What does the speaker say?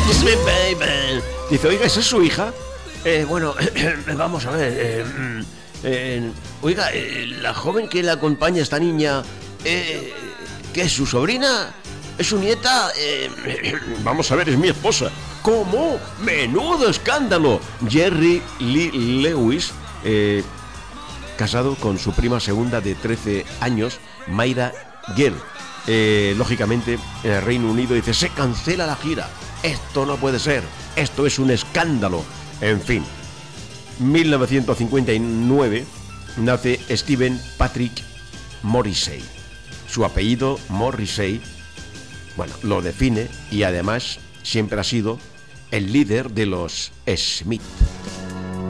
Dice, oiga, ¿esa es su hija? Bueno, vamos a ver. Oiga, la joven que le acompaña a esta niña, ¿qué es su sobrina? ¿Es su nieta? Vamos a ver, es mi esposa. ¿Cómo? ¡Menudo escándalo! Jerry Lee Lewis, casado con su prima segunda de 13 años, Mayra Girl. Lógicamente, en el Reino Unido dice, se cancela la gira. Esto no puede ser. Esto es un escándalo. En fin, 1959 nace Stephen Patrick Morrissey. Su apellido, Morrissey, bueno, lo define y además siempre ha sido el líder de los Smith.